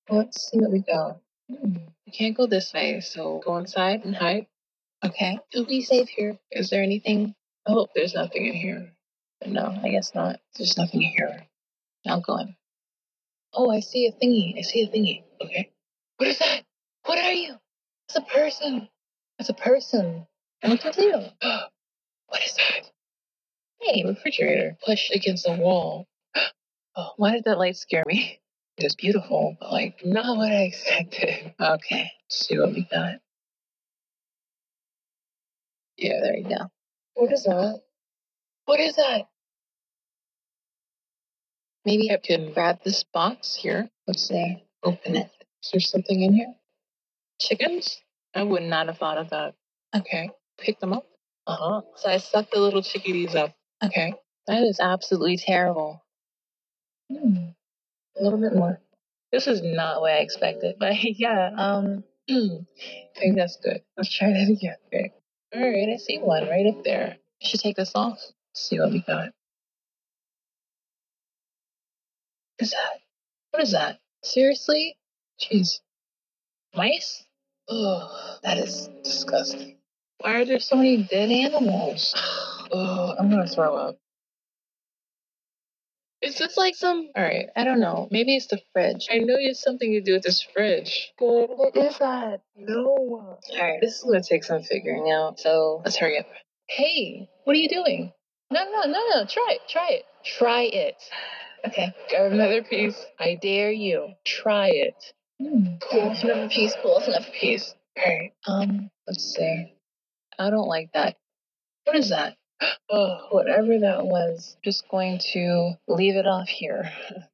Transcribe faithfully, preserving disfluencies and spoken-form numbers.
Let's see what we got. Hmm. We can't go this way, so go inside and hide. Okay. You'll be safe here. Is there anything? Oh, there's nothing in here. No, I guess not. There's nothing in here. I'll go in. Oh, I see a thingy. I see a thingy. Okay. What is that? What are you? It's a person. It's a person. And look at you. What is that? Hey, refrigerator. Pushed against the wall. Oh, why did that light scare me? It was beautiful, but like not what I expected. Okay, let's see what we got. Yeah, there you go. What is that? What is that? Maybe I can grab this box here. Let's see. Open it. Is there something in here? Chickens? I would not have thought of that. Okay. Pick them up. Uh huh. So I sucked the little chickadees up. Okay. That is absolutely terrible. Hmm. A little bit more. This is not what I expected, but yeah, um, I think that's good. Let's try that again. Okay. All right, I see one right up there. I should take this off. Let's see what we got. What is that? What is that? Seriously? Jeez. Mice? Oh, that is disgusting. Why are there so many dead animals? Oh, I'm gonna throw up. Is this like some? All right, I don't know. Maybe it's the fridge. I know it's something to do with this fridge. Good. What is that? No. All right, this is gonna take some figuring out. So let's hurry up. Hey, what are you doing? No, no, no, no. Try it. Try it. Try it. Okay. Grab another piece. I dare you. Try it. Hmm. Cool. It's another piece. Cool. It's another piece. All right. Um. Let's see. I don't like that. What is that? Oh, whatever that was, just going to leave it off here.